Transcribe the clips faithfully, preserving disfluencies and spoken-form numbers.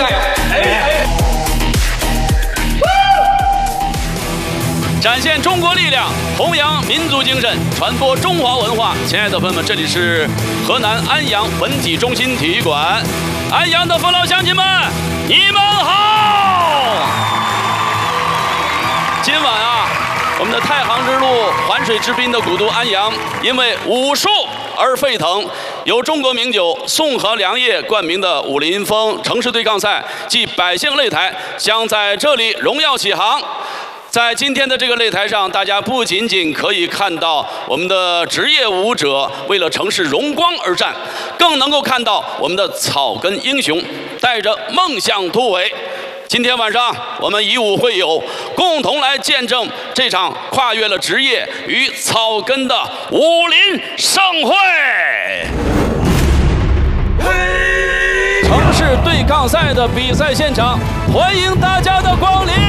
加油！哎！展现中国力量，弘扬民族精神，传播中华文化。亲爱的朋友们，这里是河南安阳文体中心体育馆，安阳的父老乡亲们，你们好！今晚啊，我们的太行之路环水之滨的古都安阳，因为武术而沸腾。由中国名酒宋和良业冠名的武林风城市对抗赛暨百姓擂台将在这里荣耀起航。在今天的这个擂台上，大家不仅仅可以看到我们的职业武者为了城市荣光而战，更能够看到我们的草根英雄带着梦想突围。今天晚上，我们以武会友，共同来见证这场跨越了职业与草根的武林盛会。城市对抗赛的比赛现场，欢迎大家的光临。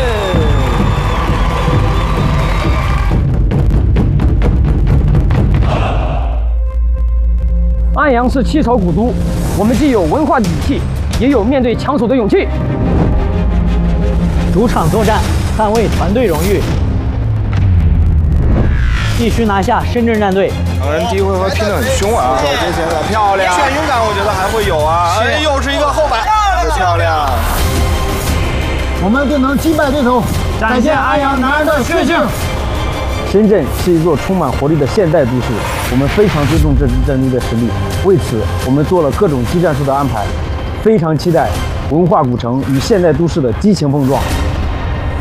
安阳是七朝古都，我们既有文化底气，也有面对强手的勇气。 主场作战，捍卫团队荣誉，必须拿下深圳战队。 两人第一回合拼得很凶啊，手接前的漂亮，眩晕感我觉得还会有啊，哎，又是一个后摆，漂亮。 我们更能击败对手，展现安阳男人的血性。 深圳是一座充满活力的现代都市，我们非常尊重这支战队的实力，为此我们做了各种技战术的安排，非常期待文化古城与现代都市的激情碰撞。